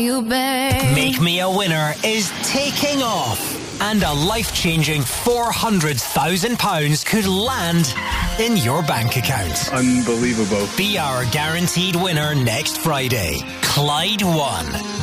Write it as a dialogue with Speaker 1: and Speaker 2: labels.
Speaker 1: Make Me a Winner is taking off. And a life-changing £400,000 could land in your bank account.
Speaker 2: Unbelievable.
Speaker 1: Be our guaranteed winner next Friday. Clyde won.